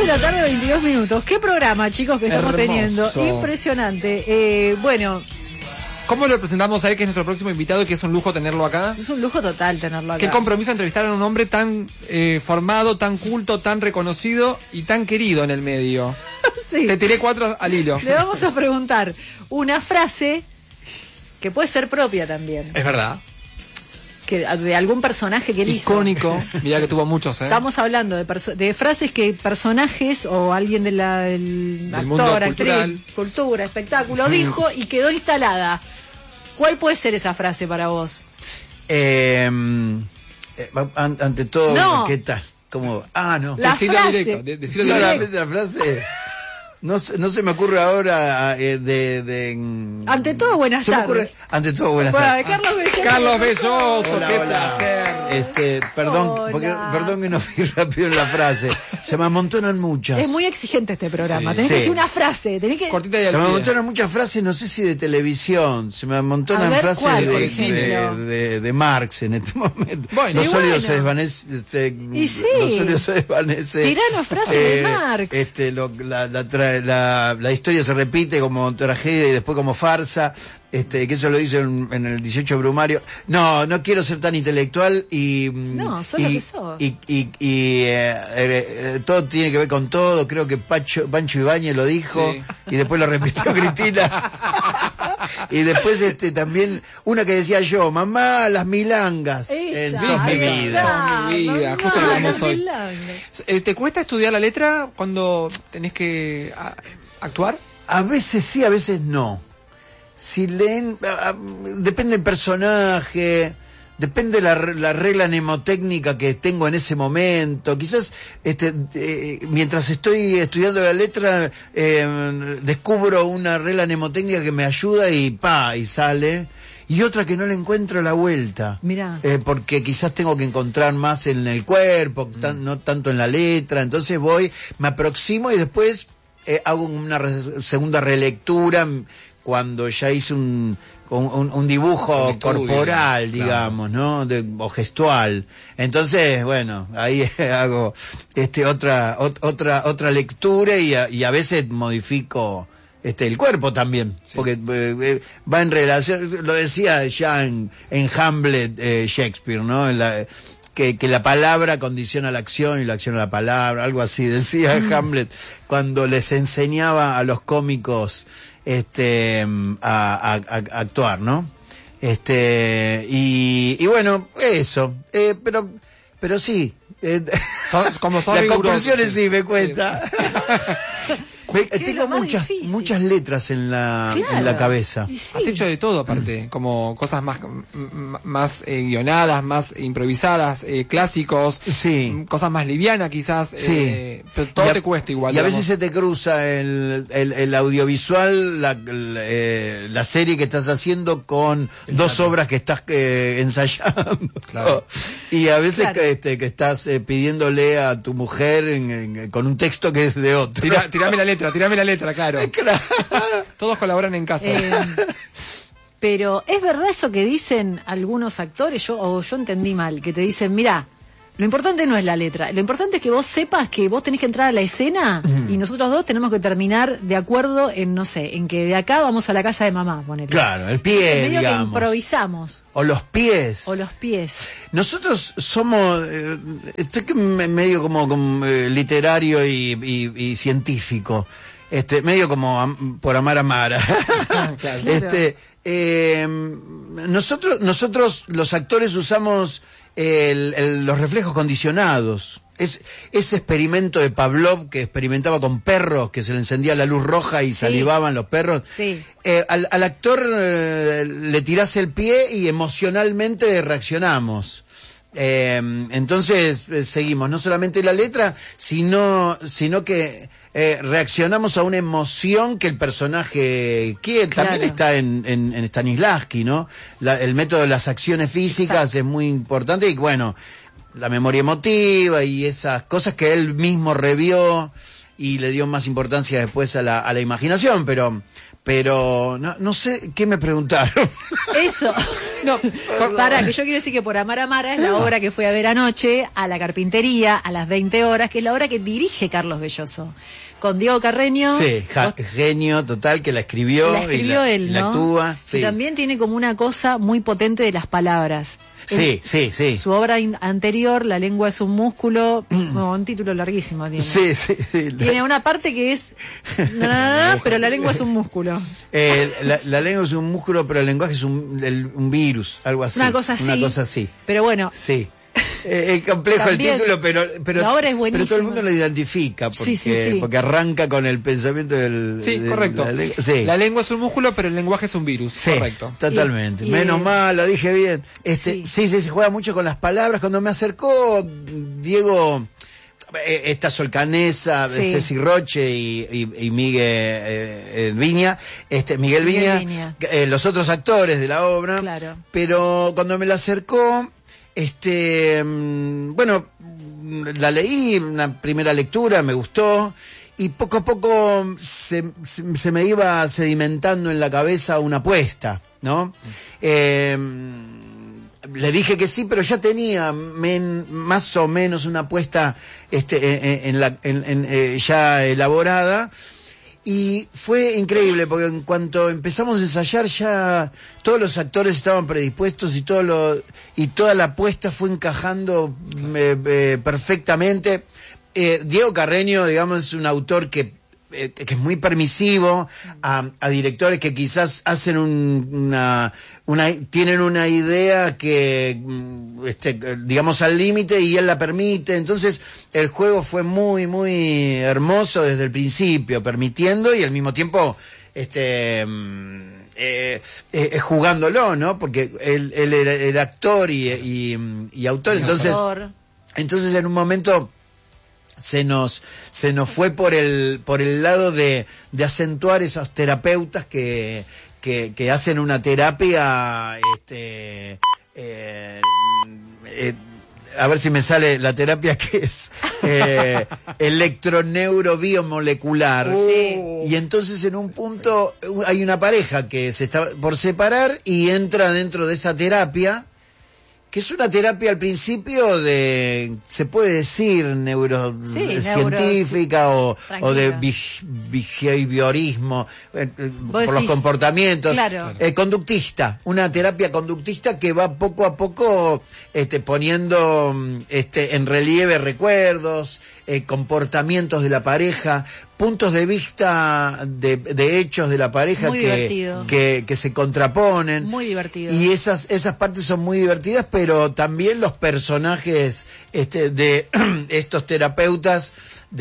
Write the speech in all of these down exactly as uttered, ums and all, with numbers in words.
la tarde, veintidós minutos. ¿Qué programa, chicos, que estamos Hermoso. teniendo? Impresionante. Eh, bueno... ¿Cómo lo presentamos a él, que es nuestro próximo invitado y que es un lujo tenerlo acá? Es un lujo total tenerlo acá. Qué compromiso entrevistar a un hombre tan eh, formado, tan culto, tan reconocido y tan querido en el medio. Sí. Te tiré cuatro al hilo. Le vamos a preguntar una frase que puede ser propia también. Es verdad. Que, de algún personaje que él hizo. Icónico. Mirá que tuvo muchos, ¿eh? Estamos hablando de, perso- de frases que personajes o alguien de la, del, Del mundo actor, cultural. actriz, cultura, espectáculo, dijo y quedó instalada. ¿Cuál puede ser esa frase para vos? Eh, eh, an- ante todo, No. ¿qué tal? ¿Cómo? Ah, no. La Decilo frase. directo, de- decilo directo. Solamente la frase. No, se- no se me ocurre ahora eh, de, de... Ante todo, buenas se me tardes. ocurre, ante todo, buenas Bueno, tardes. Carlos Belloso. Carlos Belloso, Hola, qué hola. placer. Este, perdón, Hola. porque, perdón que no fui rápido en la frase. Se me amontonan muchas. Es muy exigente este programa. Sí. Tenés que Sí. decir una frase. Tenés que... Cortita y Se al me pie. amontonan muchas frases, no sé si de televisión. Se me A amontonan ver, frases ¿cuál, de, por de, ejemplo? de- de Marx en este momento. Bueno, los y sólidos bueno. se desvanecen. Se, Y sí. Los sólidos se desvanecen. Tiranos frases de Marx. Este, lo- la, la, tra- la, la historia se repite como tragedia y después como farsa. Este, que eso lo dice en, en el dieciocho Brumario. No, no quiero ser tan intelectual y... No, sos lo y, que sos. Y, y, y, eh, eh, todo tiene que ver con todo. Creo que Pacho, Pancho Ibáñez lo dijo Sí. y después lo repitió Cristina. Y después este también una que decía yo, mamá, las milangas. En Esa, sos mi ahí vida. está, Sos mi vida, mamá, justo lo hablamos la hoy. milanga. Eh, ¿Te cuesta estudiar la letra cuando tenés que a- actuar? A veces sí, a veces no. Si leen, a- a- depende del personaje, depende la, re- la regla mnemotécnica que tengo en ese momento. Quizás este, eh, mientras estoy estudiando la letra eh, descubro una regla mnemotécnica que me ayuda y pa, y sale. Y otra que no le encuentro la vuelta. Mirá. Eh, porque quizás tengo que encontrar más en el cuerpo, tan- no tanto en la letra. Entonces voy, me aproximo y después eh, hago una re- segunda relectura m- cuando ya hice un, un, un dibujo Un estudio, corporal, claro. digamos, ¿no? De- o gestual. Entonces, bueno, ahí hago este otra ot- otra otra lectura y a, y a veces modifico este el cuerpo también, Sí. porque eh, eh, va en relación, lo decía ya en, en Hamlet eh, Shakespeare, ¿no? En la, que, que la palabra condiciona la acción y la acción a la palabra, algo así decía Hamlet cuando les enseñaba a los cómicos este a, a- a actuar, ¿no? Este y, y bueno, eso, eh, pero pero sí, eh, Sos- como sos las riguroso, conclusiones sí. sí, me cuenta. Me- ¿Qué es tengo lo más muchas difícil? muchas letras en la en Claro. la cabeza. Y sí. Has hecho de todo aparte, como cosas más m- m- más eh, guionadas, más improvisadas, eh, clásicos, Sí. m- cosas más livianas quizás, Sí. eh, pero todo Y a- te cuesta igual. Y a veces digamos. se te cruza el, el, el audiovisual, la, la, eh, la serie que estás haciendo con El dos teatro. obras que estás eh, ensayando. Claro. Y a veces Claro. que, este, que estás eh, pidiéndole a tu mujer en- en- con un texto que es de otro. Tira- tirame la letra, tirame la letra, claro. Claro. Todos colaboran en casa. Eh, pero es verdad eso que dicen algunos actores, yo o yo entendí mal, que te dicen, mira, lo importante no es la letra, lo importante es que vos sepas que vos tenés que entrar a la escena y nosotros dos tenemos que terminar de acuerdo en, no sé, en que de acá vamos a la casa de mamá, ponele. Claro, el pie, Entonces, medio que digamos. improvisamos, O los pies. o los pies. Nosotros somos, eh, estoy que me- medio como, como, eh, literario y, y- y científico, este, medio como am- por amar a Mara. Claro. Este, eh, nosotros, nosotros los actores usamos el- el- los reflejos condicionados. Es, ese experimento de Pavlov que experimentaba con perros, que se le encendía la luz roja y Sí. salivaban los perros. Sí. Eh, al, al actor eh, le tirás el pie y emocionalmente reaccionamos. Eh, entonces eh, seguimos no solamente la letra, sino, sino que eh, reaccionamos a una emoción que el personaje quiere. Claro. También está en, en, en Stanislavski, ¿no? La- el método de las acciones físicas Exacto. es muy importante y bueno, la memoria emotiva y esas cosas que él mismo revió y le dio más importancia después a la, a la imaginación, pero pero no, no sé qué me preguntaron. Eso. No, Para, que yo quiero decir que Por Amar a Mara es la obra que fui a ver anoche a la Carpintería a las veinte horas, que es la obra que dirige Carlos Belloso. Con Diego Carreño. Sí, ja, genio total, que la escribió, la escribió y la, él, la ¿no? actúa. Sí. Y también tiene como una cosa muy potente de las palabras. Sí, sí, sí. Su obra in- anterior, La lengua es un músculo, no, un título larguísimo tiene. Sí, sí, sí. Tiene una parte que es, na, na, na, na, pero la lengua es un músculo. Eh, la, la lengua es un músculo, pero el lenguaje es un, el- un virus, algo así. Una cosa así. Una cosa así. Pero bueno, Sí. Eh, es complejo También, el título, pero, pero, la obra es pero todo el buenísima. mundo lo identifica porque, Sí, sí, sí. porque arranca con el pensamiento del... sí, de correcto. La, lengua. Sí. La lengua es un músculo, pero el lenguaje es un virus. Sí, Correcto. totalmente. Y- y Menos el- mal, lo dije bien. Este, Sí. sí. sí, se juega mucho con las palabras. Cuando me acercó Diego, eh, esta Solcanesa, Sí. Ceci Roche y, y, y Miguel eh, eh, Viña, este, Miguel, Miguel Viña, Viña. eh, los otros actores de la obra. Claro. Pero cuando me la acercó, este, mm, bueno, la leí, una primera lectura, me gustó. Y poco a poco se, se, se me iba sedimentando en la cabeza una apuesta, ¿no? Eh, le dije que sí, pero ya tenía men, más o menos una apuesta este, en, en la, en, en, eh, ya elaborada. Y fue increíble, porque en cuanto empezamos a ensayar ya todos los actores estaban predispuestos y todo lo, y toda la apuesta fue encajando eh, eh, perfectamente. Eh, Diego Carreño, digamos, es un autor que, eh, que es muy permisivo a, a directores que quizás hacen un, una, una, tienen una idea que, este, digamos, al límite y él la permite. Entonces, el juego fue muy, muy hermoso desde el principio, permitiendo y al mismo tiempo, este, eh, eh, jugándolo, ¿no? Porque él, él era, era actor y, y, y autor, entonces, autor. entonces en un momento se nos se nos fue por el por el lado de, de acentuar esos terapeutas que, que, que hacen una terapia este eh, eh, a ver si me sale la terapia que es eh, electroneuroviomolecular. Sí. Y entonces en un punto hay una pareja que se está por separar y entra dentro de esta terapia, que es una terapia al principio de, se puede decir, neurocientífica Sí, o, o de Tranquilo. bej- behaviorismo, eh, eh, por los decís, comportamientos. claro. Eh, conductista, una terapia conductista que va poco a poco este, poniendo mm, este, en relieve recuerdos, eh, comportamientos de la pareja, puntos de vista de, de hechos de la pareja Muy que, divertido. que, que se contraponen. Muy divertido. Y esas, esas partes son muy divertidas, pero también los personajes este, de estos terapeutas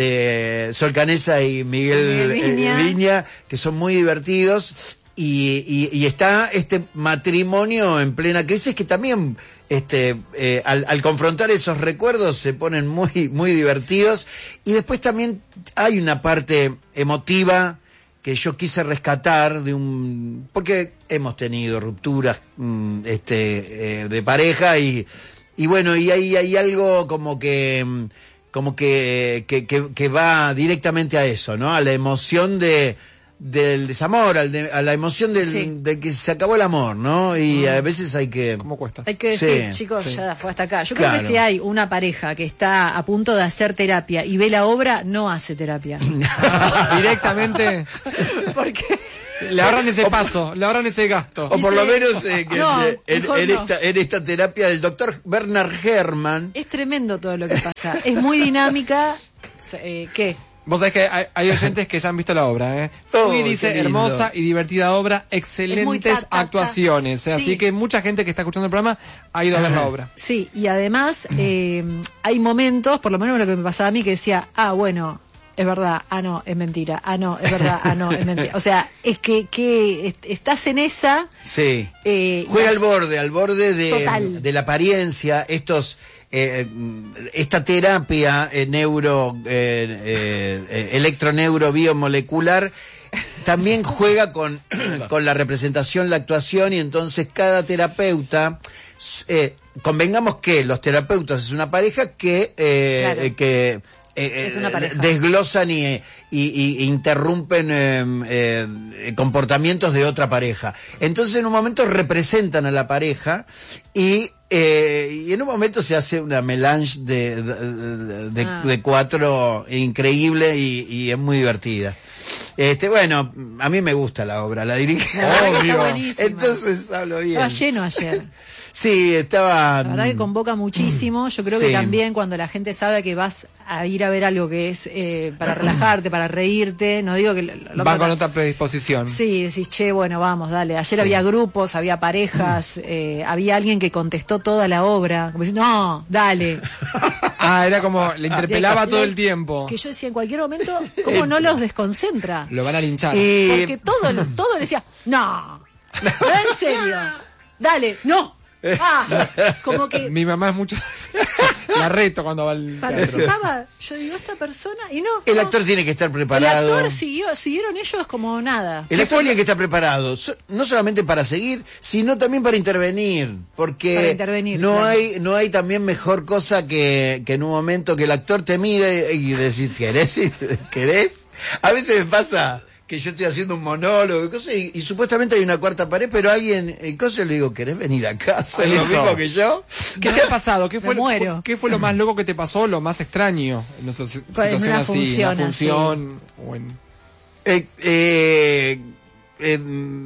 de Solcanesa y Miguel, Miguel Viña. eh, Viña, que son muy divertidos. Y, y, y está este matrimonio en plena crisis que también este eh, al, al confrontar esos recuerdos se ponen muy muy divertidos. Y después también hay una parte emotiva que yo quise rescatar de un, porque hemos tenido rupturas mm, este eh, de pareja y y bueno, y ahí hay algo como que mm, como que que, que que va directamente a eso, ¿no? A la emoción de del desamor, al de, a la emoción del, Sí. de que se acabó el amor, ¿no? Y a veces hay que... ¿Cómo cuesta? Hay que decir, Sí, chicos, sí. ya fue hasta acá. Yo creo Claro. que si hay una pareja que está a punto de hacer terapia y ve la obra, no hace terapia. Directamente Porque le ahorran ese paso, le ahorran ese gasto. O por lo Dice- menos eh, que No, en, mejor en no. esta, en esta terapia del doctor Bernard Herrmann. es tremendo todo lo que pasa. Es muy dinámica. Eh, ¿Qué? Vos sabés que hay, hay oyentes que ya han visto la obra, ¿eh? Oh, Fui qué dice, lindo. hermosa y divertida obra, Es muy excelentes ta, ta, ta. actuaciones. ¿eh? Sí. Así que mucha gente que está escuchando el programa ha ido a ver la obra. Sí, y además eh, hay momentos, por lo menos lo que me pasaba a mí, que decía, ah, bueno, es verdad, ah, no, es mentira, ah, no, es verdad, ah, no, es mentira. O sea, es que, que est- estás en esa... Sí. Eh, Juega y- al borde, al borde de, Total. de la apariencia, estos... Eh, esta terapia eh, neuro eh, eh, eh, electroneuroviomolecular también juega con, con la representación, la actuación, y entonces cada terapeuta eh, convengamos que los terapeutas es una pareja que eh, Claro. eh, que eh, Es una pareja. desglosan y, y, y interrumpen eh, eh, comportamientos de otra pareja. Entonces en un momento representan a la pareja y, eh, y en un momento se hace una melange de, de, de, ah. de cuatro increíble y, y es muy divertida. Este, bueno, a mí me gusta la obra, la dirige. Obvio. Entonces hablo bien. Estaba lleno ayer. Sí, estaba... La verdad que convoca muchísimo. Yo creo Sí. que también cuando la gente sabe que vas a ir a ver algo que es eh, para relajarte, para reírte, no digo que... Lo, lo Van para... con otra predisposición. Sí, decís, che, bueno, vamos, dale. Ayer Sí. había grupos, había parejas, eh, había alguien que contestó toda la obra. Como diciendo, no, dale. Ah, era como, le interpelaba De- todo de- el tiempo. Que yo decía, en cualquier momento, ¿cómo no los desconcentra? Lo van a linchar. Y- Porque todo, todo le decía, no, no, en serio, dale, no. Ah, como que Mi mamá es mucho... La reto cuando va al teatro. participaba, yo digo, esta persona, y no. El no. actor tiene que estar El preparado. actor siguió, siguieron ellos como nada. El actor tiene que estar preparado, so- no solamente para seguir, sino también para intervenir, porque Para intervenir, no claro. hay no hay también mejor cosa que, que en un momento que el actor te mire y decís, ¿querés? ¿Querés? A veces me pasa que yo estoy haciendo un monólogo y, cosas, y, y supuestamente hay una cuarta pared, pero alguien, y cosas, le digo, ¿querés venir a casa? ¿Es lo Eso. mismo que yo? ¿Qué te ha pasado? ¿Qué Me fue, lo- muero. ¿Qué fue lo más loco que te pasó, lo más extraño en una situ- Pues en situación una así? función en una función o en... Eh, eh, eh,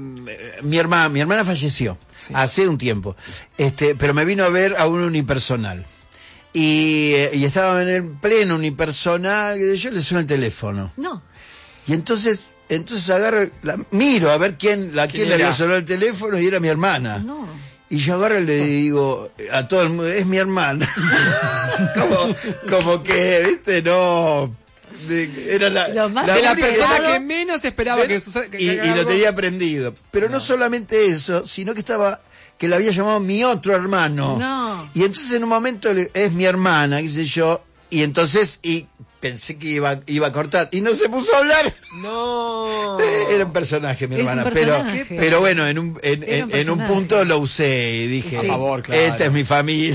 mi hermana, mi hermana falleció Sí. hace un tiempo, este, pero me vino a ver a un unipersonal. Y, eh, y estaba en el pleno unipersonal, y yo le sueno el teléfono. No. Y entonces, entonces agarro, la, miro a ver quién, la, quién le era? había sonado el teléfono y era mi hermana. No. Y yo agarro y le digo a todo el mundo, es mi hermana. como, como que, viste, no... de- era la, Lo más la de la única- persona Cuidado. que menos esperaba que suceda. que- y, que y haga lo algo. tenía aprendido. Pero no. solamente eso, sino que estaba, que le había llamado mi otro hermano. No. Y entonces en un momento le- es mi hermana, qué sé yo, y entonces, y pensé que iba, iba a cortar, y no se puso a hablar. No. Era un personaje, mi Es un hermana. personaje. Pero, pero bueno, en un, en, Era en- un en un personaje. punto lo usé y dije, A favor, claro. esta es mi familia.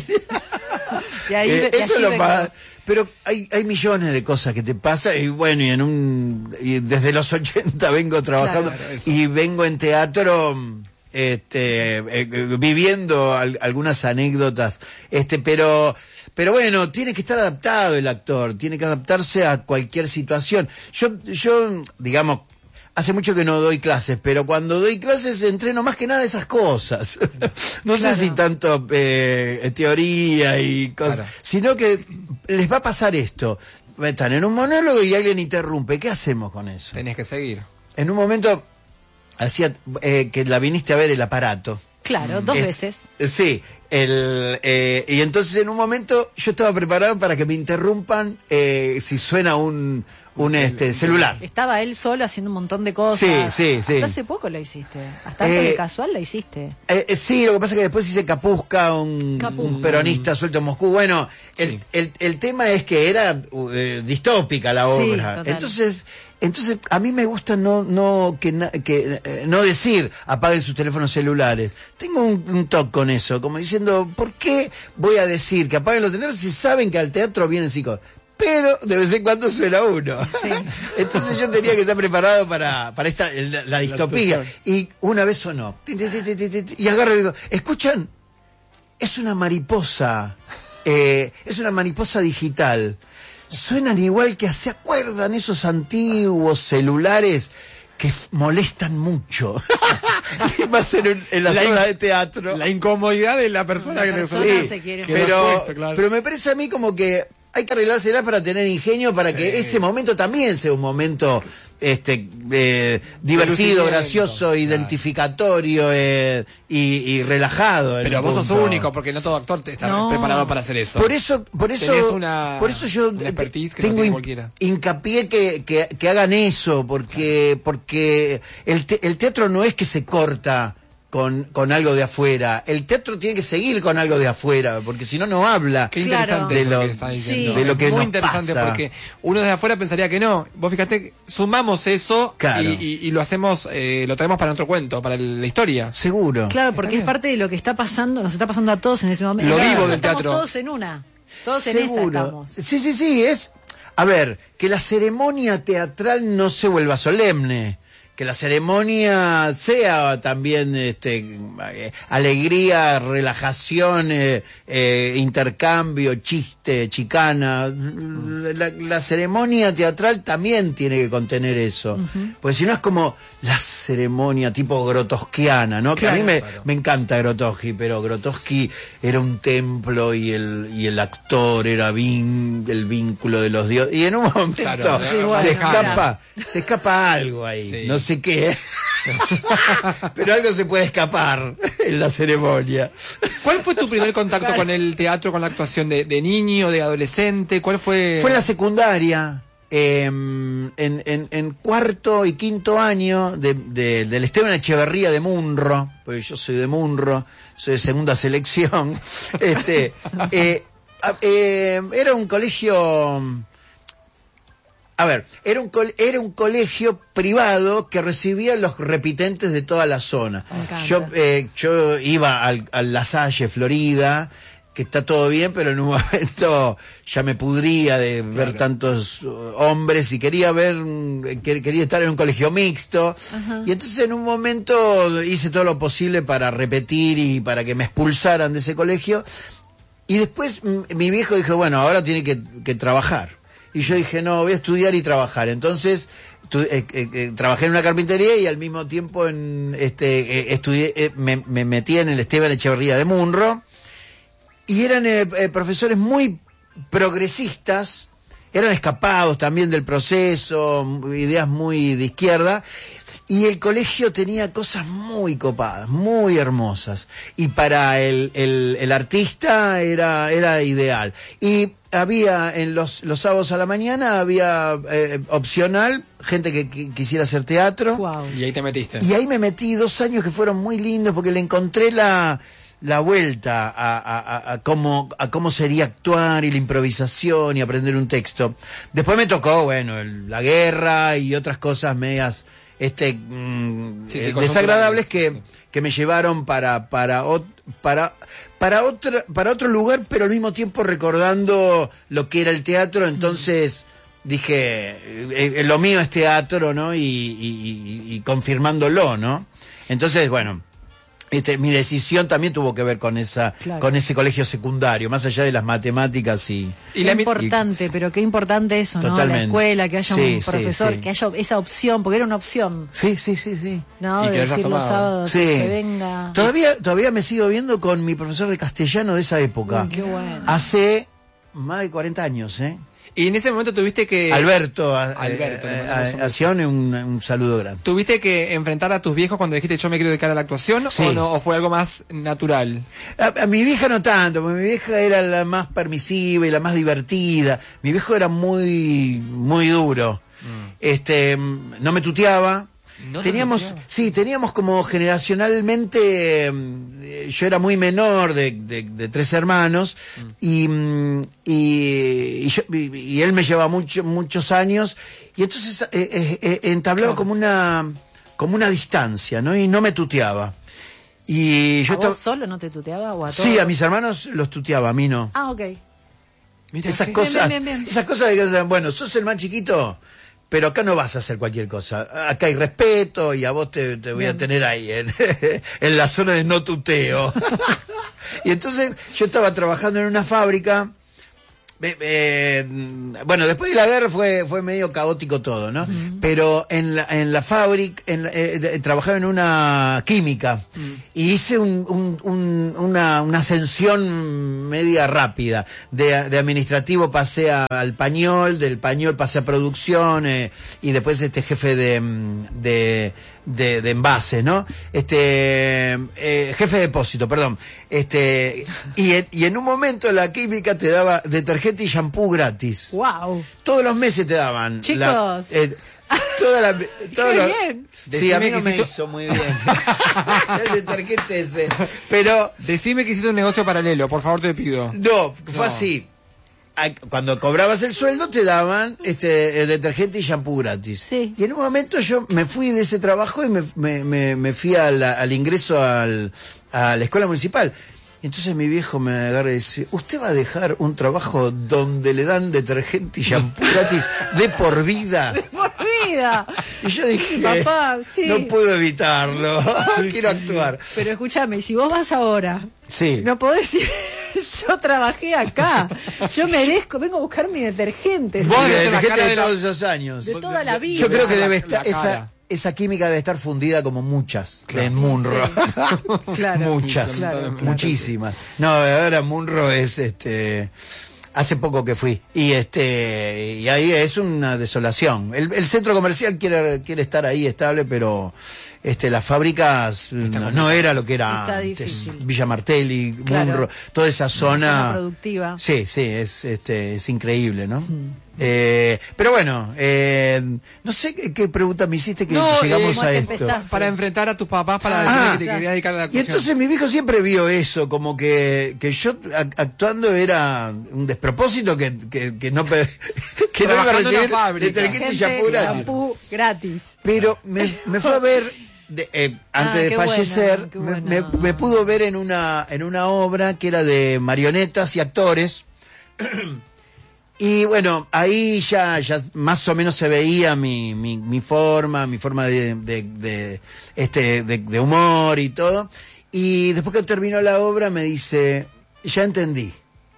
Y ahí, Eh, y eso es allí lo vengo. más. Pero hay, hay millones de cosas que te pasan y bueno, y en un y desde los ochenta vengo trabajando Claro, eso. y vengo en teatro este eh, eh, viviendo al- algunas anécdotas, este pero pero bueno, tiene que estar adaptado el actor, tiene que adaptarse a cualquier situación. Yo yo digamos hace mucho que no doy clases, pero cuando doy clases entreno más que nada esas cosas. No Claro. sé si tanto eh, teoría y cosas, Claro. sino que les va a pasar esto. Están en un monólogo y alguien interrumpe. ¿Qué hacemos con eso? Tenés que seguir. En un momento hacía eh, que la viniste a ver el aparato. Claro, dos Es- veces. Sí, el, eh, y entonces en un momento yo estaba preparado para que me interrumpan eh, si suena un, un este celular. Estaba él solo haciendo un montón de cosas. Sí, sí, sí. Hasta hace poco lo hiciste. Hasta antes Eh, de casual la hiciste. Eh, eh, sí, lo que pasa es que después hice Capusca, un, Capusca. un peronista suelto en Moscú. Bueno, el, Sí. el, el tema es que era eh, distópica la Sí, obra. total. Entonces, entonces a mí me gusta no no que, na- que eh, no decir apaguen sus teléfonos celulares. Tengo un, un toque con eso, como diciendo, ¿por qué voy a decir que apaguen los teléfonos si saben que al teatro vienen psicólogos? Pero de vez en cuando suena uno. Sí. Entonces yo tenía que estar preparado para, para esta el- la, la distopía. expresión. Y una vez sonó. Ti, ti, ti, ti, ti, ti, Y agarro y digo, ¿escuchan? Es una mariposa. Eh, es una mariposa digital. Suenan igual que se acuerdan esos antiguos celulares que f- molestan mucho. Y va a ser un- en las La in- obras de teatro. La incomodidad de la persona La que le persona suena. se quiere que no pero, es puesto, claro. pero me parece a mí como que hay que arreglársela para tener ingenio, para Sí. que ese momento también sea un momento este eh, divertido, lucimiento, gracioso, claro. identificatorio eh, y, y relajado. en Pero un vos sos punto. único, porque no todo actor te está No. preparado para hacer eso. Por eso, por eso, Tenés una- por eso yo una eh, expertise que no tengo tiene hin- cualquiera. hincapié que, que, que hagan eso, porque, porque el, te- el teatro no es que se corta con, con algo de afuera. El teatro tiene que seguir con algo de afuera, porque si no, no habla. Qué Claro. interesante De eso lo- que estás diciendo. sí. de lo que Muy nos interesante pasa. porque uno desde afuera pensaría que no. Vos fíjate, sumamos eso Claro. y, y- y lo hacemos, eh, lo traemos para otro cuento, para el- la historia. Seguro. Claro, porque es parte de lo que está pasando, nos está pasando a todos en ese momento. Lo Claro, vivo del estamos teatro. todos en una. Todos en esa Seguro. estamos. Sí, sí, sí, es... A ver, que la ceremonia teatral no se vuelva solemne. Que la ceremonia sea también este, eh, alegría, relajación, eh, eh, intercambio, chiste, chicana. La, la ceremonia teatral también tiene que contener eso. Uh-huh. Porque si no es como la ceremonia tipo grotowskiana, ¿no? Que claro, a mí me, claro. me encanta Grotowski, pero Grotowski era un templo y el, y el actor era vin, el vínculo de los dioses. Y en un momento claro, sí, bueno, se escapa, claro. se escapa algo ahí. Sí. No sé qué, pero algo se puede escapar en la ceremonia. ¿Cuál fue tu primer contacto con el teatro, con la actuación de, de niño, de adolescente? ¿Cuál fue? Fue en la secundaria, eh, en, en, en cuarto y quinto año de, de, del Esteban Echeverría de Munro, porque yo soy de Munro, soy de segunda selección. Este, eh, eh, era un colegio. A ver, era un, era un colegio privado que recibía los repitentes de toda la zona. Yo, eh, yo iba al, a La Salle, Florida, que está todo bien, pero en un momento ya me pudría de claro. ver tantos hombres y quería ver, quería estar en un colegio mixto. Ajá. Y entonces en un momento hice todo lo posible para repetir y para que me expulsaran de ese colegio. Y después mi viejo dijo, bueno, ahora tiene que, que trabajar. Y yo dije, no, voy a estudiar y trabajar. Entonces, tu, eh, eh, eh, trabajé en una carpintería y al mismo tiempo en, este, eh, estudié, eh, me, me metí en el Esteban Echeverría de Munro. Y eran eh, eh, profesores muy progresistas, eran escapados también del proceso, ideas muy de izquierda. Y el colegio tenía cosas muy copadas, muy hermosas. Y para el, el, el artista era, era ideal. Y había en los, los sábados a la mañana, había eh, opcional, gente que, que quisiera hacer teatro. Wow. Y ahí te metiste. Y ahí me metí dos años que fueron muy lindos porque le encontré la... la vuelta a, a, a, cómo, a cómo sería actuar y la improvisación y aprender un texto. Después me tocó, bueno, el, la guerra y otras cosas medias este mmm, sí, sí, eh, desagradables que, que me llevaron para para para para otro para otro lugar, pero al mismo tiempo recordando lo que era el teatro. Entonces dije, eh, eh, lo mío es teatro, ¿no? Y, y, y, y confirmándolo, ¿no? Entonces, bueno, Este, mi decisión también tuvo que ver con esa, claro. con ese colegio secundario, más allá de las matemáticas y... y qué importante, y, pero qué importante eso, totalmente. ¿No? La escuela, que haya sí, un profesor, sí, sí. que haya esa opción, porque era una opción. Sí, sí, sí, sí. No, de decir los sábados, sí. que se venga... Todavía, todavía me sigo viendo con mi profesor de castellano de esa época. Uy, qué bueno. Hace más de cuarenta años, ¿eh? Y en ese momento tuviste que... Alberto, Alberto eh, a, a, a Sion, un, un saludo grande. ¿Tuviste que enfrentar a tus viejos cuando dijiste yo me quiero dedicar a la actuación? Sí. ¿O no? ¿O fue algo más natural? A, a mi vieja no tanto, porque mi vieja era la más permisiva y la más divertida. Mi viejo era muy, muy duro. Mm. Este, no me tuteaba. No teníamos, sí, teníamos como generacionalmente, eh, yo era muy menor de, de, de tres hermanos, mm. y, y, y, yo, y, y él me lleva mucho, muchos años, y entonces eh, eh, eh, entablaba claro. como una, como una distancia, ¿no? Y no me tuteaba. Y yo ¿A vos solo no te tuteaba o a todos? Sí, a mis hermanos los tuteaba, a mí no. Ah, ok. Mira, esas cosas, bien, bien, bien. esas cosas de que, bueno, sos el más chiquito, pero acá no vas a hacer cualquier cosa. Acá hay respeto y a vos te, te voy Bien. a tener ahí, en, en la zona de no tuteo. Y entonces yo estaba trabajando en una fábrica. Eh, eh, bueno, después de la guerra fue fue medio caótico todo, ¿no? Uh-huh. Pero en la, en la fábrica, en la, eh, trabajaba en una química uh-huh. y hice un, un, un, una, una ascensión media rápida. De, de administrativo pasé a, al pañol, del pañol pasé a producción eh, y después este jefe de... de De, de envases, ¿no? Este, eh, jefe de depósito, perdón. Este, y en, y en un momento la química te daba detergente y shampoo gratis. Wow. Todos los meses te daban. Chicos. La, eh, toda la, todo Qué lo, bien. Sí, Decime a mí no me hiciste... hizo muy bien. El detergente ese. Pero. Decime que hiciste un negocio paralelo, por favor te pido. No, fue no. así. Cuando cobrabas el sueldo te daban este el detergente y shampoo gratis. Sí. Y en un momento yo me fui de ese trabajo y me, me, me, me fui al, al ingreso al, a la escuela municipal. Y Y entonces mi viejo me agarra y dice, ¿usted va a dejar un trabajo donde le dan detergente y shampoo gratis de por vida? ¡De por vida! Y yo dije, papá, sí. No puedo evitarlo, quiero actuar. Pero escúchame, si vos vas ahora, sí. no podés decir, yo trabajé acá, yo merezco, vengo a buscar mi detergente. Vos ¿sí? de detergente de, de todos esos años. De toda la vida. Yo creo que debe La- estar, la esa, cara. esa química debe estar fundida como muchas Claro. en Munro. Sí. Claro. Muchas, Claro, claro. muchísimas. No, ahora Munro es este hace poco que fui y este y ahí es una desolación. El, el centro comercial quiere quiere estar ahí estable, pero este las fábricas no, no era lo que era Está antes. difícil. Villa Martelli, Claro. Munro, toda esa zona, zona productiva. Sí, sí, es este es increíble, ¿no? Eh, pero bueno, eh, no sé qué, qué pregunta me hiciste que No, llegamos eh, a ¿cómo te esto. empezaste? Para enfrentar a tus papás, para Ah, decirle que te querías dedicar a la Y actuación. entonces mi viejo siempre vio eso, como que, que yo ac- actuando era un despropósito que, que, que no pe- que no iba a Trabajando en la recibir fábrica. detergente y Gente, shampoo gratis. shampoo gratis. Pero me, me fue a ver de- eh, antes Ah, de qué fallecer, bueno, qué me, bueno. me- me pudo ver en una en una obra que era de marionetas y actores. Y bueno, ahí ya, ya más o menos se veía mi, mi, mi forma, mi forma de, de, de, este, de, de humor y todo. Y después que terminó la obra me dice, ya entendí.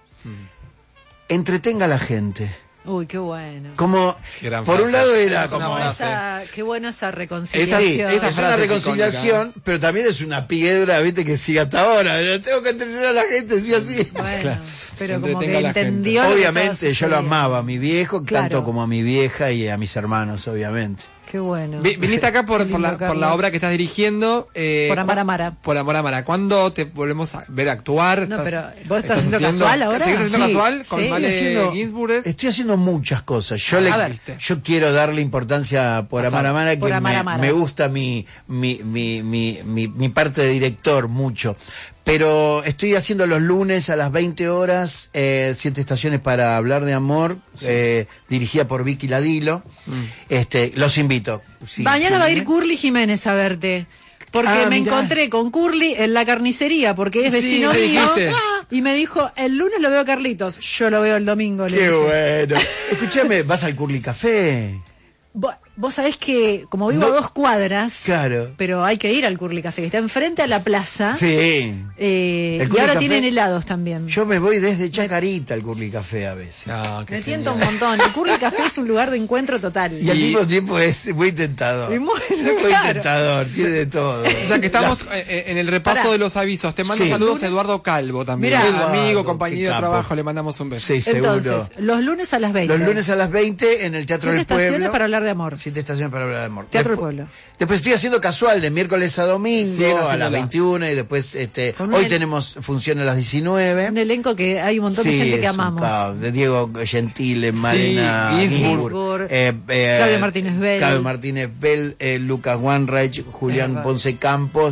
Entretenga a la gente. Uy, qué bueno. Como, Qué gran por un frase. lado era Es una como... frase. Esa, qué bueno esa Es, reconciliación. así, esa es una frase es reconciliación, pero también es una piedra, viste, que sigue hasta ahora. Tengo que entretener a la gente, sí o sí. Bueno, Claro. pero como Entretenga que a la gente. entendió lo que estaba Obviamente, yo lo sucediendo. amaba a mi viejo, Claro. tanto como a mi vieja y a mis hermanos, obviamente. Qué bueno. Vi- Viniste acá por, Qué por, la, lindo, por la Carlos. obra que estás dirigiendo. eh, Por Amar cu- Amara. Por Amar Amara. ¿Cuándo te volvemos a ver actuar? No, ¿Estás- pero, ¿vos estás haciendo casual ahora? ¿Seguís haciendo Sí, casual con sí. Male Estoy haciendo- Ginsburg? Estoy haciendo muchas cosas. Yo, A le, ver. yo quiero darle importancia por Pasar. Amar Amara, que Por Amar me, Amara. me gusta mi, mi, mi, mi, mi, mi parte de director mucho. Pero estoy haciendo los lunes a las veinte horas, eh, siete estaciones para hablar de amor, eh, dirigida por Vicky Ladilo. Este, los invito. Sí, Mañana va a ir ¿me- Curly Jiménez a verte. Porque Ah, me mirá. encontré con Curly en la carnicería, porque es Sí, vecino me mío. dijiste. Y me dijo, el lunes lo veo a Carlitos. Yo lo veo el domingo. le Qué dije. bueno. Escúchame, ¿vas al Curly Café? Vos, vos sabés que, como vivo No. a dos cuadras, Claro. pero hay que ir al Curly Café, que está enfrente a la plaza. Sí. Eh, El y Curly ahora Café- tienen helados también. Yo me voy desde Chacarita al Curly Café a veces. No, qué Me genial. tiento un montón. El Curly Café es un lugar de encuentro total. Y al Y- mismo tiempo es muy tentador. Y muy- es muy claro. tentador, tiene de todo. O sea que estamos eh, eh, en el repaso Pará. de los avisos. Te mando Sí. saludos Lunes. Eduardo Calvo también. Mirá. Amigo, Eduardo, compañero qué de capo. trabajo, le mandamos un beso. Sí, seguro. Entonces, los lunes a las veinte. Los lunes a las veinte en el Teatro Siete del Pueblo. estaciones para hablar de amor. Siete estaciones para hablar de amor. Teatro del Despu- Pueblo. Después estoy haciendo casual de miércoles a domingo Siguen a las haciéndola. veintiuna y después este Con hoy un- tenemos función a las diecinueve. Un elenco que hay un montón de Sí, gente que es un amamos. caos. De Diego Gentile, Marina Ginsburg. Ginsburg, eh, eh, Claudio Martínez Bell. Claudio Martínez Bell, eh, Lucas Wanreich, Julián verdad. Ponce Campos.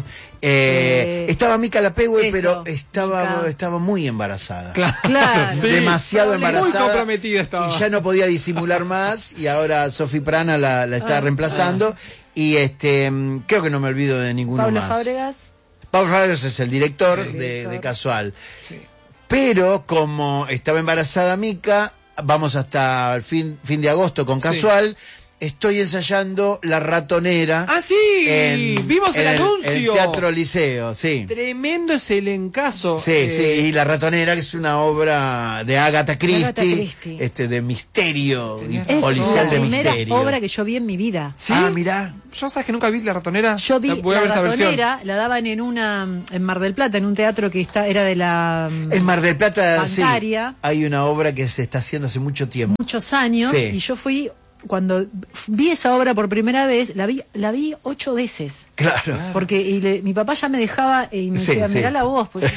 Eh, Eh, estaba Mica Lapegüe, eso, pero estaba, Mica. estaba muy embarazada. Claro. Claro. Sí. Demasiado Muy embarazada. Muy comprometida estaba. Y ya no podía disimular más. Y ahora Sofi Prana la, la Ah, está reemplazando. Y este mm, creo que no me olvido de ninguno Pablo más. Fábregas. Pablo Fábregas es el director, Sí. de, Director. de Casual. Sí. Pero como estaba embarazada Mica, vamos hasta el fin, fin de agosto con Casual. Estoy ensayando La Ratonera. Ah, sí, en- vimos el en anuncio. En el Teatro Liceo, sí. Tremendo es el encaso. Sí, eh, sí, y La Ratonera, que es una obra de Agatha Christie, Agatha Christie. este de misterio, y Tenés Es policial la de primera misterio. obra que yo vi en mi vida. ¿Sí? Ah, mirá. Yo sabes que nunca vi La Ratonera. Yo vi Voy a La ver esta versión. Ratonera, la daban en una en Mar del Plata, en un teatro que está era de la En Mar del Plata, sí, Bancaria. hay una obra que se está haciendo hace mucho tiempo. muchos años Sí. y yo fui cuando vi esa obra por primera vez, la vi la vi ocho veces. Claro. Porque y le- mi papá ya me dejaba y me Sí, decía, sí. mirá la voz, porque,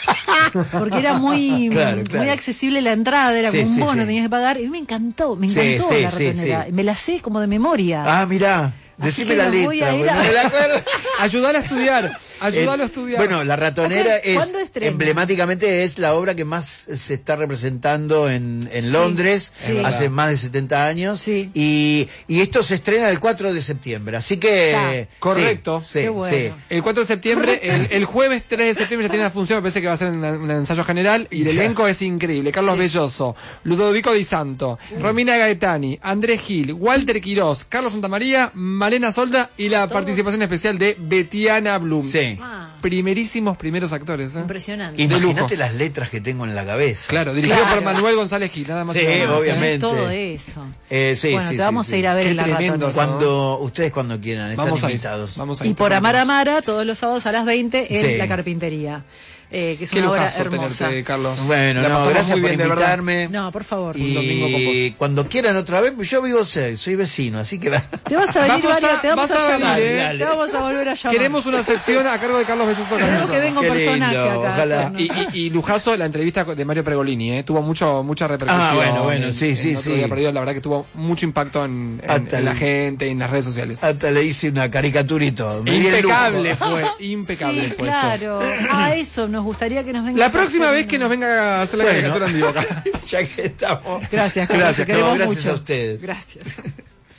porque era muy, Claro, claro. muy accesible la entrada, era Sí, como un sí, bono, sí. tenías que pagar, y me encantó, me Sí, encantó sí, La sí, Ratonera, sí. me la sé como de memoria. Ah, mirá. Así Decime que la la voy letra, a ir porque a- no me la acuerdo. Ayudar a estudiar. Ayúdalo Eh, a estudiar. Bueno, La Ratonera Acá, es, ¿cuándo estrena? emblemáticamente, es la obra que más se está representando en, en Sí, Londres sí. hace más de setenta años. Sí. Y, y esto se estrena el cuatro de septiembre. Así que. Ya. sí, Correcto. Sí, Qué bueno. sí. El cuatro de septiembre, el, el jueves tres de septiembre ya tiene la función, me parece que va a ser un, un ensayo general, y el elenco es increíble. Carlos Belloso, Ludovico Di Santo, Romina Gaetani, Andrés Gil, Walter Quirós, Carlos Santamaría, Malena Solda y la participación especial de Betiana Blum. Sí. Ah, Primerísimos primeros actores. ¿eh? impresionante. Imagínate lujo. las letras que tengo en la cabeza. Claro, dirigido Claro. por Manuel González Gil, nada más. Sí, y nada menos. obviamente. Todo eso. Eh, sí, bueno, sí, te sí, vamos sí. a ir a ver Qué en La tremendo, Ratonera. Cuando, ustedes cuando quieran, están Vamos a ir. invitados. Vamos a ir. Y por te Amar a esperamos. Amara, todos los sábados a las veinte en Sí. La Carpintería. Eh, que es Qué una obra lujazo hermosa. tenerte, Carlos. Bueno, La no, pasamos gracias muy por bien, de verdad. invitarme. No, por favor. Un domingo con Y vos. cuando quieran otra vez, pues yo vivo cerca, soy vecino, así que va. Te vas a venir, Vamos a- Varia, te vamos vas a, a venir, llamar. ¿eh? Te vamos a volver a llamar. Queremos una sección a cargo de Carlos Belloso. Queremos que venga un Qué personaje lindo, acá. ojalá. hacernos- Y, y, y lujazo la entrevista de Mario Pergolini, ¿eh? Tuvo mucho, mucha repercusión. Ah, bueno, bueno, en- sí, en sí, Otro sí. Día Perdido. La verdad que tuvo mucho impacto en, en- Hasta en la el- gente y en las redes sociales. Hasta le hice una caricatura y todo. Me di el Impecable lujo. fue, impecable Sí, fue eso. claro. A eso nos gustaría que nos venga. La próxima vez que nos venga a hacer la Bueno. caricatura en vivo acá. Ya que estamos. Gracias, Carlos, Gracias, te queremos no, gracias mucho. a ustedes. Gracias.